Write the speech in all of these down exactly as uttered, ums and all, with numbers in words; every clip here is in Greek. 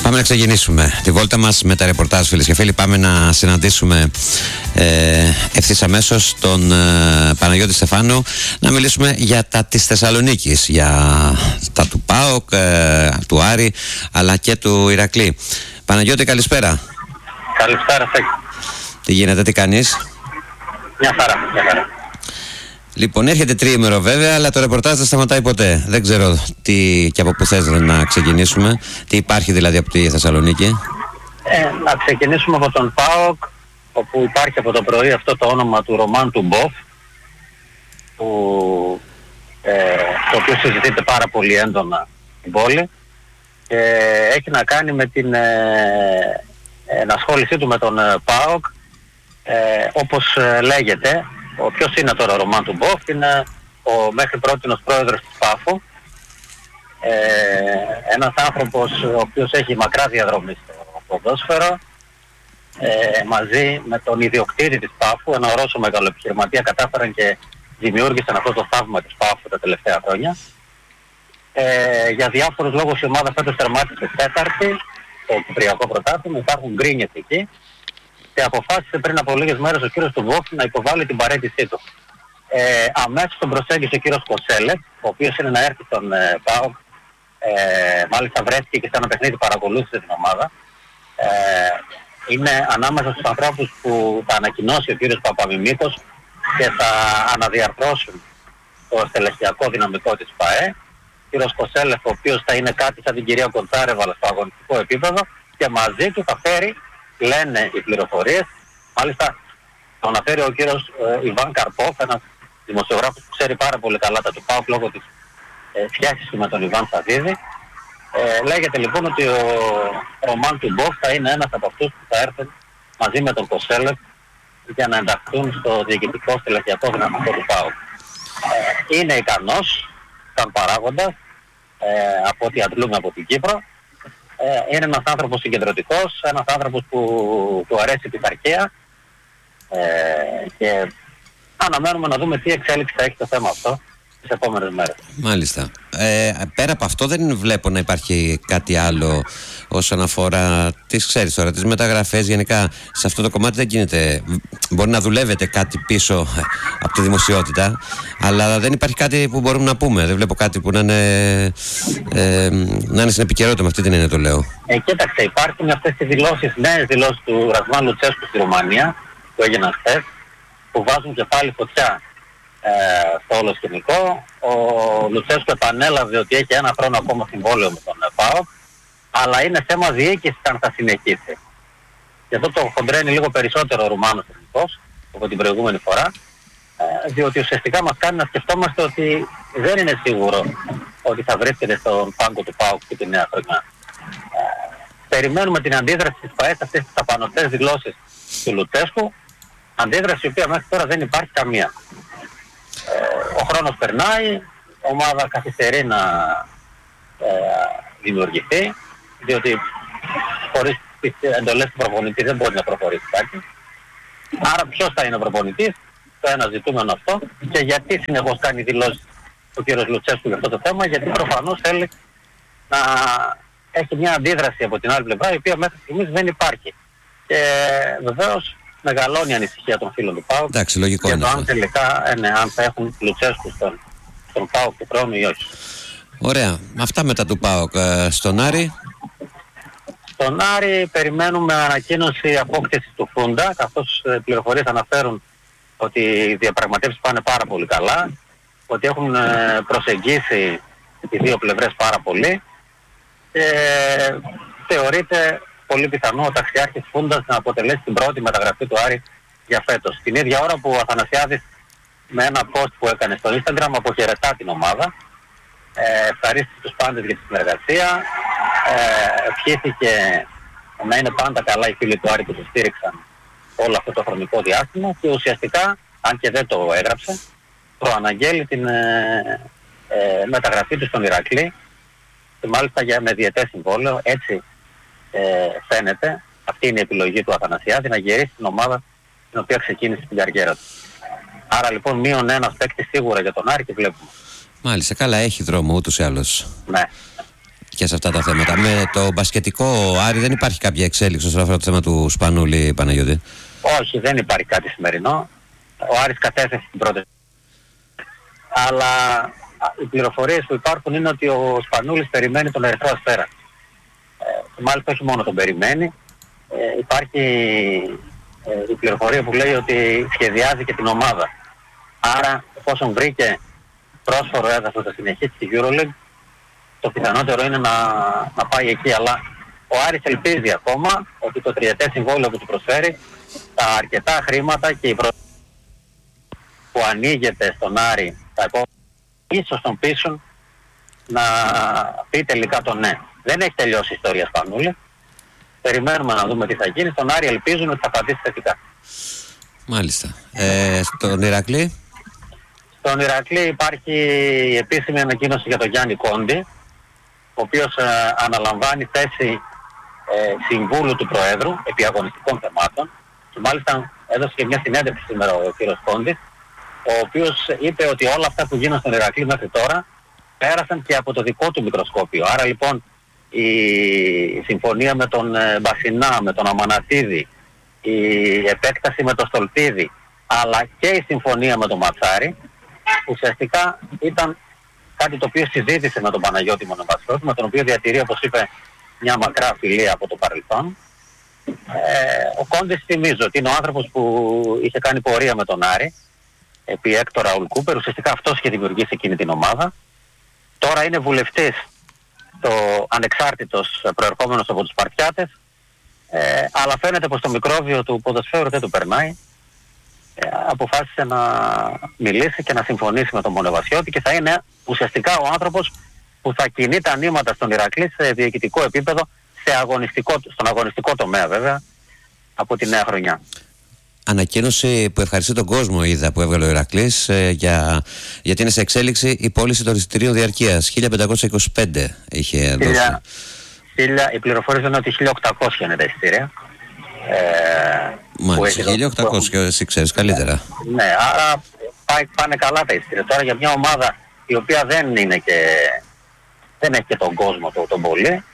Πάμε να ξεκινήσουμε τη βόλτα μας με τα ρεπορτάζ, φίλες και φίλοι. Πάμε να συναντήσουμε ε, ευθύς αμέσως τον ε, Παναγιώτη Στεφάνου, να μιλήσουμε για τα της Θεσσαλονίκης, για τα του ΠΑΟΚ, ε, του Άρη, αλλά και του Ηρακλή. Παναγιώτη, καλησπέρα. Καλησπέρα, Στέκη. Τι γίνεται, τι κάνεις? Μια χαρά, μια χαρά. Λοιπόν, έρχεται τριήμερο βέβαια, αλλά το ρεπορτάζ δεν σταματάει ποτέ. Δεν ξέρω τι και από πού θες να ξεκινήσουμε. Τι υπάρχει δηλαδή από τη Θεσσαλονίκη? Ε, να ξεκινήσουμε από τον ΠΑΟΚ, όπου υπάρχει από το πρωί αυτό το όνομα του Ρωμάν του Μποφ, που, ε, το οποίο συζητείται πάρα πολύ έντονα στην πόλη και έχει να κάνει με την ε, ενασχόλησή του με τον ε, ΠΑΟΚ, ε, όπως ε, λέγεται. Ο ποιος είναι τώρα ο Ρωμάν του Μποφ? Είναι ο μέχρι πρότινος πρόεδρος της ΠΑΦΟ, ε, ένας άνθρωπος ο οποίος έχει μακρά διαδρομή στο ποδόσφαιρο, ε, μαζί με τον ιδιοκτήτη της ΠΑΦΟ, ένα Ρώσο μεγαλοεπιχειρηματία, κατάφεραν και δημιούργησαν αυτό το θαύμα της ΠΑΦΟ τα τελευταία χρόνια. Ε, για διάφορους λόγους η ομάδα φέτος τερμάτισε τέταρτη στο Κυπριακό Πρωτάθλημα, υπάρχουν γκρίνιες εκεί. Και αποφάσισε πριν από λίγες μέρες ο κύριος του Βόφ να υποβάλει την παραίτησή του. Ε, αμέσως τον προσέγγισε ο κύριος Κοσέλεφ, ο οποίος είναι να έρθει στον ε, ΠΑΟΚ, ε, μάλιστα βρέθηκε και σε ένα παιχνίδι παρακολούθησε την ομάδα. Ε, είναι ανάμεσα στους ανθρώπους που θα ανακοινώσει ο κύριος Παπαμιμίκος και θα αναδιαρθρώσουν το στελεχειακό δυναμικό της ΠΑΕ. Ο κύριος Κοσέλεφ, ο οποίος θα είναι κάτι σαν την κυρία Κοντσάρεβα στο αγωνιστικό επίπεδο, και μαζί του θα φέρει, λένε οι πληροφορίες, μάλιστα το αναφέρει ο κύριος ε, Ιβάν Καρπόφ, ένας δημοσιογράφος που ξέρει πάρα πολύ καλά τα του ΠΑΟΚ λόγω της ε, σχέσης του με τον Ιβάν Σαββίδη. Ε, λέγεται λοιπόν ότι ο Ρωμάν του Μποφ θα είναι ένας από αυτούς που θα έρθουν μαζί με τον Κοσέλεφ για να ενταχθούν στο διοικητικό στελεχειακό δυναμικό του ΠΑΟΚ. Ε, είναι ικανός, σαν παράγοντας, ε, από ό,τι αντλούμε από την Κύπρο. Ε, είναι ένας άνθρωπος συγκεντρωτικός, ένας άνθρωπος που του αρέσει η πειθαρχία, ε, και αναμένουμε να δούμε τι εξέλιξη θα έχει το θέμα αυτό τις επόμενες μέρες. Μάλιστα. Ε, πέρα από αυτό δεν βλέπω να υπάρχει κάτι άλλο όσον αφορά τις, ξέρεις τώρα, τις μεταγραφές γενικά. Σε αυτό το κομμάτι δεν γίνεται. Μπορεί να δουλεύετε κάτι πίσω από τη δημοσιότητα, αλλά δεν υπάρχει κάτι που μπορούμε να πούμε. Δεν βλέπω κάτι που να είναι, ε, να είναι στην επικαιρότητα, με αυτή την έννοια το λέω. Ε, κοίταξε, υπάρχουν αυτές οι δηλώσεις, νέες δηλώσεις του Ρασβάν Λουτσέσκου στη Ρουμανία, που έγιναν χθες, που βάζουν και πάλι φωτιά ε, στο όλο σκηνικό. Ο Λουτσέσκου επανέλαβε ότι έχει ένα χρόνο ακόμα συμβόλαιο με τον ΠΑΟΚ, αλλά είναι θέμα διοίκησης αν θα συνεχίσει. Και εδώ το χοντρένει λίγο περισσότερο ο Ρουμάνος εθνικός από την προηγούμενη φορά, ε, διότι ουσιαστικά μας κάνει να σκεφτόμαστε ότι δεν είναι σίγουρο ότι θα βρίσκεται στον πάγκο του ΠΑΟΚ και τη νέα χρονιά. Ε, περιμένουμε την αντίδραση της ΠΑΕ σε αυτές τις απανωτές δηλώσεις του Λουτσέσκου, αντίδραση η οποία μέχρι τώρα δεν υπάρχει καμία. Ε, ο χρόνος περνάει, η ομάδα καθυστερεί να ε, δημιουργηθεί, διότι χωρίς τις εντολές του προπονητή δεν μπορεί να προχωρήσει κάτι. Άρα ποιος θα είναι ο προπονητής, το ένα ζητούμενο αυτό, και γιατί συνεχώς κάνει δηλώσεις ο κύριος Λουτσέσκου για αυτό το θέμα? Γιατί προφανώς θέλει να έχει μια αντίδραση από την άλλη πλευρά, η οποία μέχρι στιγμής δεν υπάρχει. Και βεβαίως μεγαλώνει η ανησυχία των φίλων του ΠΑΟΚ. Εντάξει, λογικό και είναι το αυτό. αν τελικά ε, ναι, αν θα έχουν Λουτσέσκου στον, στον ΠΑΟΚ του χρόνου ή όχι. Ωραία. Αυτά μετά του ΠΑΟΚ. Ε, στον Άρη. Στον Άρη περιμένουμε ανακοίνωση απόκτησης του Φούντα, καθώς ε, πληροφορίες αναφέρουν ότι οι διαπραγματεύσεις πάνε πάρα πολύ καλά, ότι έχουν ε, προσεγγίσει οι δύο πλευρές πάρα πολύ, και ε, θεωρείται πολύ πιθανό ο ταξιάρχης Φούντας να αποτελέσει την πρώτη μεταγραφή του Άρη για φέτος. Την ίδια ώρα που ο Αθανασιάδης με ένα post που έκανε στο Instagram αποχαιρετά την ομάδα, ε, ευχαρίστησε τους πάντες για τη συνεργασία, ε, ευχήθηκε να είναι πάντα καλά οι φίλοι του Άρη που τους στήριξαν όλο αυτό το χρονικό διάστημα, και ουσιαστικά, αν και δεν το έγραψε, προαναγγέλει την ε, ε, μεταγραφή του στον Ηρακλή, και μάλιστα για με διετές συμβόλαιο. Έτσι ε, φαίνεται, αυτή είναι η επιλογή του Αθανασιάδη, να γυρίσει την ομάδα την οποία ξεκίνησε την καριέρα του. Άρα λοιπόν μείον ένας παίκτης σίγουρα για τον Άρη, και βλέπουμε. Μάλιστα, καλά, έχει δρόμο ούτως ή άλλως. Ναι. και σε αυτά τα θέματα. Με το μπασκετικό Άρη δεν υπάρχει κάποια εξέλιξη όσον αφορά το θέμα του Σπανούλη, Παναγιώτη? Όχι, δεν υπάρχει κάτι σημερινό. Ο Άρης κατέθεσε την πρώτη. Αλλά οι πληροφορίες που υπάρχουν είναι ότι ο Σπανούλης περιμένει τον Ερυθρό Αστέρα. Ε, και μάλιστα όχι μόνο τον περιμένει. Ε, υπάρχει ε, η πληροφορία που λέει ότι σχεδιάζει και την ομάδα. Άρα, εφόσον βρήκε πρόσφορο έδαφος να συνεχίσει τη EuroLeague, το πιθανότερο είναι να, να πάει εκεί. Αλλά ο Άρης ελπίζει ακόμα ότι το τριετές συμβόλαιο που του προσφέρει, τα αρκετά χρήματα και η προ... που ανοίγεται στον Άρη τα επόμενα, ίσως τον πείσουν να πει τελικά το ναι. Δεν έχει τελειώσει η ιστορία Σπανούλη. Περιμένουμε να δούμε τι θα γίνει. Στον Άρη ελπίζουν ότι θα απαντήσει θετικά. Μάλιστα. Ε, στον Ηρακλή? Στον Ηρακλή υπάρχει η επίσημη ανακοίνωση για τον Γιάννη Κόντι, ο οποίος ε, αναλαμβάνει θέση ε, συμβούλου του Προέδρου επί αγωνιστικών θεμάτων, και μάλιστα έδωσε και μια συνέντευξη σήμερα ο κ. Κόντης, ο οποίος είπε ότι όλα αυτά που γίνανε στον Ηρακλή μέχρι τώρα πέρασαν και από το δικό του μικροσκόπιο. Άρα λοιπόν η συμφωνία με τον ε, Μπασινά, με τον Αμανατίδη, η επέκταση με τον Στολτίδη, αλλά και η συμφωνία με τον Ματσάρη, ουσιαστικά ήταν κάτι το οποίο συζήτησε με τον Παναγιώτη Μονοπασιώτη, με τον οποίο διατηρεί, όπως είπε, μια μακρά φιλία από το παρελθόν. Ε, ο Κόντης, θυμίζω ότι είναι ο άνθρωπος που είχε κάνει πορεία με τον Άρη επί Έκτορ Ραούλ Κούπερ. Ουσιαστικά αυτός είχε δημιουργήσει εκείνη την ομάδα. Τώρα είναι βουλευτής, το ανεξάρτητος, προερχόμενος από τους Σπαρτιάτες, ε, αλλά φαίνεται πως το μικρόβιο του ποδοσφαίρου δεν του περνάει. Ε, αποφάσισε να μιλήσει και να συμφωνήσει με τον Μονεβασιώτη και θα είναι ουσιαστικά ο άνθρωπος που θα κινεί τα νήματα στον Ηρακλή σε διοικητικό επίπεδο, σε αγωνιστικό, στον αγωνιστικό τομέα βέβαια, από τη νέα χρονιά. Ανακοίνωση που ευχαριστεί τον κόσμο, είδα, που έβγαλε ο Ηρακλής, ε, για, γιατί είναι σε εξέλιξη η πώληση των εισιτηρίων διαρκείας. χίλια πεντακόσια είκοσι πέντε είχε δώσει. Χίλια, οι πληροφορίες είναι ότι χίλια οκτακόσια είναι τα εισιτήρια. Ε, Μάλιστα, χίλια οκτακόσια, εσύ ξέρεις καλύτερα. Ναι, ναι, άρα πάει, πάνε καλά τα εισιτήρια. Τώρα για μια ομάδα η οποία δεν είναι και δεν έχει και τον κόσμο το, τον πολύ, ε,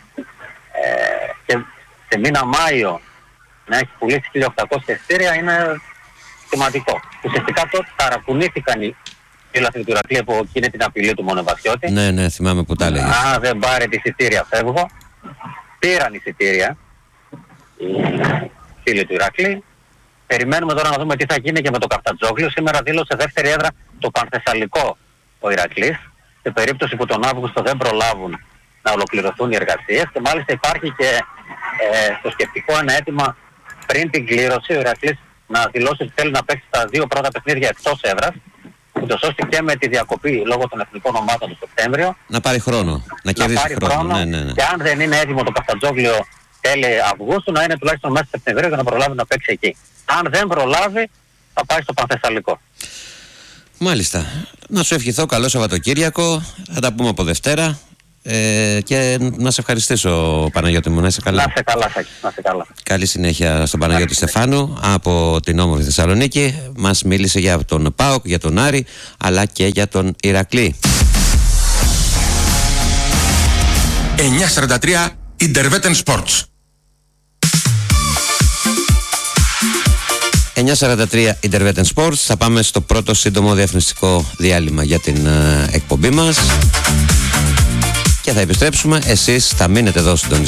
και σε μήνα Μάιο να έχει πουλήσει χίλια οκτακόσια εισιτήρια είναι σημαντικό. Ουσιαστικά τότε ταρακουνήθηκαν οι φίλαθλοι του Ηρακλή από εκείνη την απειλή του Μονεβασιώτη. Ναι, ναι, θυμάμαι που τα έλεγες. Αν δεν πάρετε εισιτήρια φεύγω. Πήραν εισιτήρια οι φίλοι του Ηρακλή. Περιμένουμε τώρα να δούμε τι θα γίνει και με το Καφτατζόγλιο. Σήμερα δήλωσε δεύτερη έδρα το Πανθεσσαλικό ο Ηρακλής, σε περίπτωση που τον Αύγουστο δεν προλάβουν να ολοκληρωθούν οι εργασίες, και μάλιστα υπάρχει και ε, στο σκεπτικό ένα αίτημα πριν την κλήρωση ο Ηρακλής να δηλώσει ότι θέλει να παίξει τα δύο πρώτα παιχνίδια εκτός έδρας, ούτως ώστε και με τη διακοπή λόγω των εθνικών ομάδων του Σεπτέμβριο να πάρει χρόνο, να κερδίσει πάρει χρόνο. χρόνο, ναι, ναι, ναι. Και αν δεν είναι έτοιμο το Καφτατζόγλιο τέλη Αυγούστου, να είναι τουλάχιστον μέσα Σεπτεμβρίου για να προλάβει να παίξει εκεί. Αν δεν προλάβει, θα πάει στο Πανθεσσαλικό. Μάλιστα. Να σου ευχηθώ καλό Σαββατοκύριακο. Θα τα πούμε από Δευτέρα. Ε, και να σε ευχαριστήσω, Παναγιώτη μου, να είσαι καλά. Να είσαι καλά, Σάκη, να είσαι καλά. Καλή συνέχεια στον Παναγιώτη Στεφάνου από την όμορφη Θεσσαλονίκη. Μας μίλησε για τον ΠΑΟΚ, για τον Άρη, αλλά και για τον Ηρακλή. εννιακόσια σαράντα τρία Intervetten Sports. εννιακόσια σαράντα τρία Intervetten Sports. Θα πάμε στο πρώτο σύντομο διαφημιστικό διάλειμμα για την uh, εκπομπή μας και θα επιστρέψουμε. Εσείς θα μείνετε εδώ συντονισμένοι.